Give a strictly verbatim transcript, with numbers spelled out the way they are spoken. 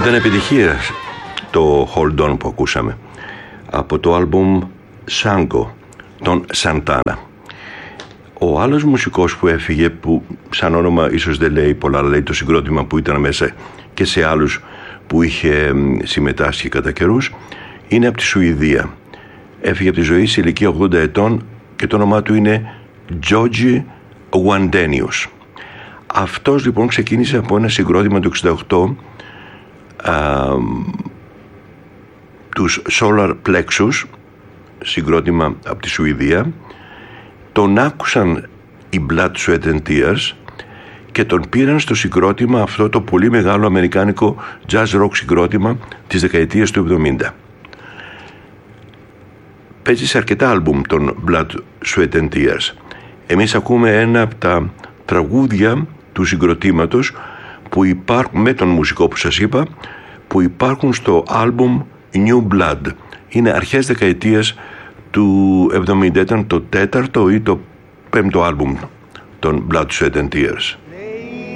Ήταν επιτυχία το Hold On που ακούσαμε από το άλμπουμ Sango των Santana. Ο άλλος μουσικός που έφυγε, που σαν όνομα ίσως δεν λέει πολλά, αλλά λέει το συγκρότημα που ήταν μέσα και σε άλλους που είχε συμμετάσχει κατά καιρούς, είναι από τη Σουηδία. Έφυγε από τη ζωή σε ηλικία ογδόντα ετών και το όνομά του είναι Georgi Wandenius. Αυτός λοιπόν ξεκίνησε από ένα συγκρότημα του εξήντα οκτώ, α, τους Solar Plexus, συγκρότημα από τη Σουηδία. Τον άκουσαν οι Blood, Sweat and Tears και τον πήραν στο συγκρότημα αυτό, το πολύ μεγάλο αμερικάνικο jazz rock συγκρότημα της δεκαετίας του εβδομήντα. Παίζει σε αρκετά άλμπουμ των Blood, Sweat and Tears. Εμείς ακούμε ένα από τα τραγούδια του συγκροτήματος που υπάρχουν, με τον μουσικό που σας είπα, που υπάρχουν στο άλμπουμ New Blood. Είναι αρχές δεκαετίας του εβδομήντα, ήταν το τέταρτο ή το πέμπτο άλμπουμ των Blood, Sweat and Tears.